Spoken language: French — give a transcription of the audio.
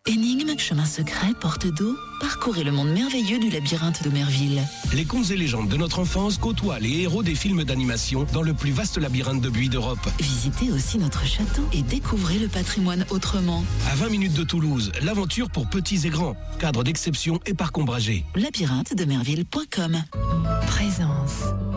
Énigmes, chemins secrets, portes d'eau, parcourez le monde merveilleux du labyrinthe d'Omerville. Les contes et légendes de notre enfance côtoient les héros des films d'animation dans le plus vaste labyrinthe de buis d'Europe. Visitez aussi notre château et découvrez le patrimoine autrement. À 20 minutes de Toulouse, l'aventure pour petits et grands. Cadre d'exception et parc ombragé. Labyrinthe d'Omerville.com. Présence.